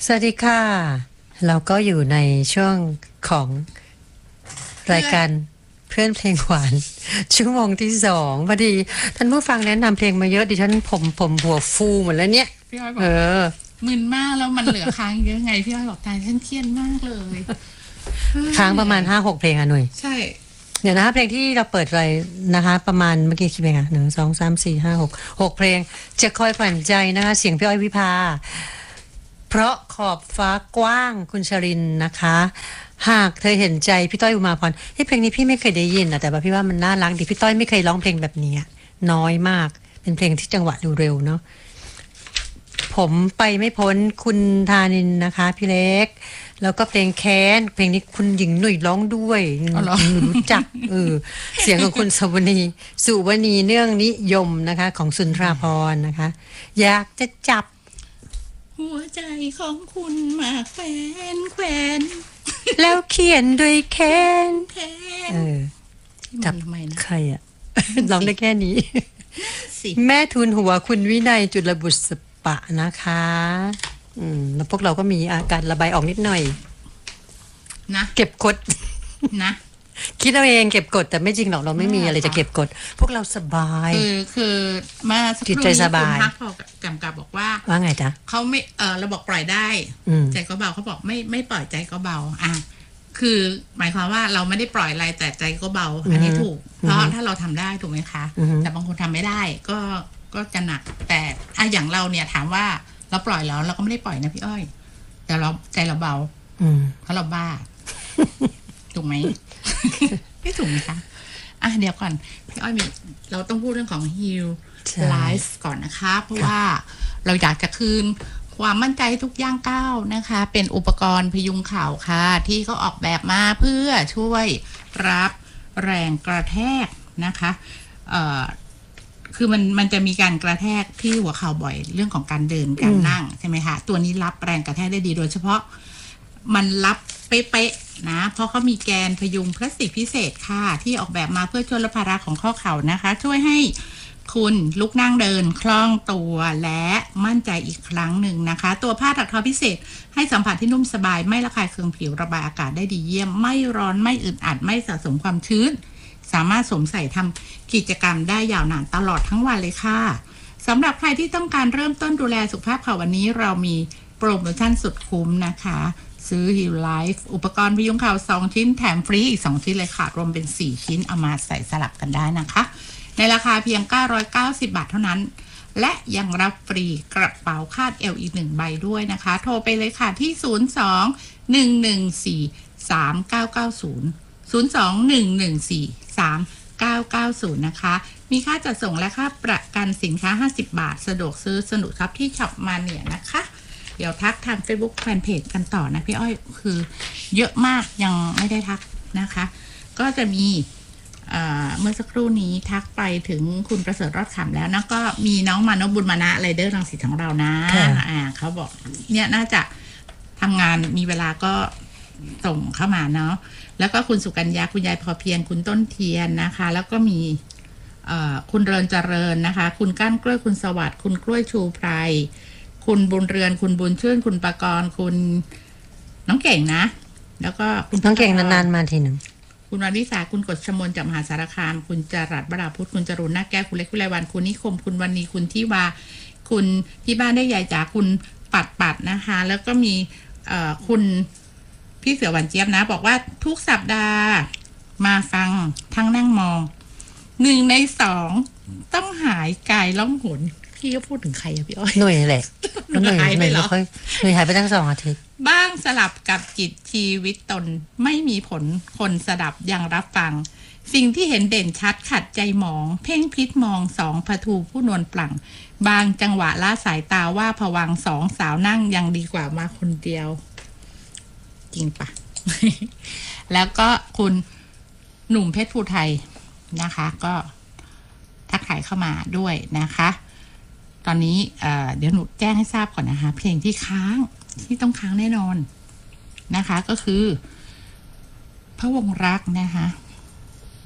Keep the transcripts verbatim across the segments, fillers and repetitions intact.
สวัสดีค่ะเราก็อยู่ในช่วงของรายการเพื่อนเพลงหวานชั่วโมงที่สองพอดีท่านผู้ฟังแนะนำเพลงมาเยอะดิฉันผมผมหัวฟูหมดแล้วเนี่ยพี่อ้อยบอกเออมึนมากแล้วมันเหลือค้างเยอะไงพี่อ้อยบอกตายฉันเครียดมากเลยค้างประมาณ ห้าหก เพลงอ่ะหน่วยใช่เดี๋ยวนะคะเพลงที่เราเปิดไปนะคะประมาณเมื่อกี้กี่เพลงอ่ะหนึ่งสองสามสี่ห้าหกหกเพลงจะคอยฝันใจนะคะเสียงพี่อ้อยวิภาเพราะขอบฟ้ากว้างคุณชรินนะคะหากเธอเห็นใจพี่ต้อยอุมาพรเฮ้ยเพลงนี้พี่ไม่เคยได้ยินนะแต่ว่าพี่ว่ามันน่ารักดีพี่ต้อยไม่เคยร้องเพลงแบบนี้น้อยมากเป็นเพลงที่จังหวะเร็วๆเนาะผมไปไม่พ้นคุณธานินนะคะพี่เล็กแล้วก็เพลงแค้นเพลงนี้คุณหญิงหนุ่ยร้องด้วยหนูรู้จักเออเสียงของคุณสวนีสุวณีเนื่องนิยมนะคะของสุนทราภรณ์นะคะอยากจะจับหัวใจของคุณมาแขวนแขวนแล้วเขียนด้วยแค้นแค้นเออจับใครอ่ะร้องได้แค่นี้แม่ทุนหัวคุณวินัยจุลบุตรสปะนะคะอืมแล้วพวกเราก็มีอาการระบายออกนิดหน่อยนะเก็บกดนะคิดเอาเองเก็บกดแต่ไม่จริงหรอกเราไม่มีอะไรจะเก็บกดพวกเราสบายคือคือมาจิตใจสบายคุณฮักพอกำกับบอกว่าว่าไงจ๊ะเขาไม่เออเราบอกปล่อยได้ใจก็เบาเขาบอกไม่ไม่ปล่อยใจก็เบาอ่ะคือหมายความว่าเราไม่ได้ปล่อยอะไรแต่ใจก็เบาอันนี้ถูกเพราะถ้าเราทำได้ถูกไหมคะแต่บางคนทำไม่ได้ก็ก็จะหนักแต่อ่ะอย่างเราเนี่ยถามว่าเราปล่อยแล้วเราก็ไม่ได้ปล่อยนะพี่อ้อยแต่เราใจเราเบาเพราะเราบ้าถูกไหมไม่ถูกไหมคะอ่ะเดี๋ยวก่อนพี่อ้อยมีเราต้องพูดเรื่องของ Heal Life ก่อนนะคะเพราะว่าเราอยากจะคืนความมั่นใจทุกย่างก้าวนะคะเป็นอุปกรณ์พยุงเข่าค่ะที่เขาออกแบบมาเพื่อช่วยรับแรงกระแทกนะคะเอ่อคือมันมันจะมีการกระแทกที่หัวเข่าบ่อยเรื่องของการเดินการนั่งใช่ไหมคะตัวนี้รับแรงกระแทกได้ดีโดยเฉพาะมันรับเป๊ะๆนะเพราะเขามีแกนพยุงพลาสติกพิเศษค่ะที่ออกแบบมาเพื่อช่วยลดภาระของข้อเข่านะคะช่วยให้คุณลุกนั่งเดินคล่องตัวและมั่นใจอีกครั้งหนึ่งนะคะตัวผ้าถักทอพิเศษให้สัมผัสที่นุ่มสบายไม่ระคายเคืองผิวระบายอากาศได้ดีเยี่ยมไม่ร้อนไม่อึดอัดไม่สะสมความชื้นสามารถสวมใส่ทำกิจกรรมได้ยาวนานตลอดทั้งวันเลยค่ะสำหรับใครที่ต้องการเริ่มต้นดูแลสุขภาพเข่าวันนี้เรามีโปรโมชั่นสุดคุ้มนะคะซื้อ Heal Life อุปกรณ์พยุงเข่าสองชิ้นแถมฟรีอีกสองชิ้นเลยค่ะรวมเป็นสี่ชิ้นเอามาใส่สลับกันได้นะคะในราคาเพียงเก้าร้อยเก้าสิบบาทเท่านั้นและยังรับฟรีกระเป๋าคาดเอวอีกหนึ่งใบด้วยนะคะโทรไปเลยค่ะที่ศูนย์ สอง หนึ่ง หนึ่ง สี่ สาม เก้า เก้า ศูนย์ ศูนย์ สอง หนึ่ง หนึ่ง สี่ สาม เก้า เก้า ศูนย์นะคะมีค่าจัดส่งและค่าประกันสินค้าห้าสิบบาทสะดวกซื้อสนุกครับที่ช็อปมาเนี่ยนะคะเดี๋ยวทักทาง Facebook Fanpage กันต่อนะพี่อ้อยคือเยอะมากยังไม่ได้ทักนะคะก็จะมีเมื่อสักครู่นี้ทักไปถึงคุณประเสริฐรอดขำแล้วนะก็มีน้องมานพบุญมานะไรเดอร์รังสิตของเรานะอ่าเขาบอกเนี่ยน่าจะทำงานมีเวลาก็ส่งเข้ามาเนาะแล้วก็คุณสุกัญญาคุณยายพอเพียงคุณต้นเทียนนะคะแล้วก็มีคุณเริญเจริญนะคะคุณก้านกล้วยคุณสวัสดิ์คุณกล้วยชูไพรคุณบุญเรือนคุณบุญชื่นคุณประกรณ์คุณน้องเก่งนะแล้วก็คุณน้องเก่งนานๆมาทีหนึ่งคุณวันวิสาคุณกฤษมนจากมหาสารคามคุณจรัสบราพุทธคุณจรุณนาแก้วคุณเล็กคุณไรวันคุณนิคมคุณวันนีคุณทิวาคุณที่บ้านได้ใหญ่จ๋าคุณปัดปัดนะคะแล้วก็มีคุณพี่เสือหวานเจี๊ยบนะบอกว่าทุกสัปดาห์มาฟังทั้งนั่งมองหนึ่งในสองต้องหายกายล่องหนพี่ก็พูดถึงใครอะพี่อ้อยหน่วยแหละหน่วยหายไปแล้วหน่วยหายไปตั้งสองอาทิตย์บ้างสลับกับจิตชีวิตตนไม่มีผลคนสดับยังรับฟังสิ่งที่เห็นเด่นชัดขัดใจหมองเพ่งพิษมองสองพทูผู้นวลปลั่งบางจังหวะละสายตาว่าผวังสองสาวนั่งยังดีกว่ามาคนเดียวจริงปะ แล้วก็คุณหนุ่มเพชรภูไทยนะคะก็ทักทายเข้ามาด้วยนะคะตอนนี้เอ่อเดี๋ยวหนูแจ้งให้ทราบก่อนนะคะเพลงที่ค้างที่ต้องค้างแน่นอนนะคะก็คือพระวงศ์รักนะคะ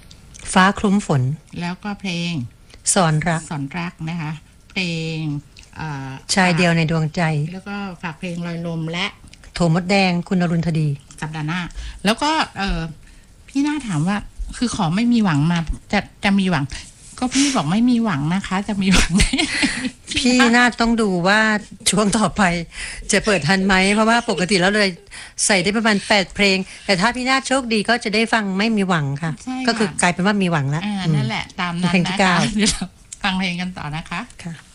ฟ้าคลุ้มฝนแล้วก็เพลงสอนรักสอนรักนะคะเพลงอ่าชายเดียวในดวงใจแล้วก็ฝากเพลงลอยลมและโถมดแดงคุณอรุณธดีสัปดาห์หน้าแล้วก็เออพี่น่าถามว่าคือขอไม่มีหวังมาจะจะมีหวัง ก็พี่บอกไม่มีหวังนะคะ จะมีหวังพี่น่าต้องดูว่าช่วงต่อไปจะเปิดทันไหมเพราะว่าปกติแล้วเลยใส่ได้ประมาณแปดเพลงแต่ถ้าพี่นาโชคดีก็จะได้ฟังไม่มีหวังค่ะก็คือกลายเป็นว่ามีหวังแล้วอ่านั่นแหละตามนั้นเพลงที่นะเก้าคะเดี๋ยวเราฟังเพลงกันต่อนะคะค่ะ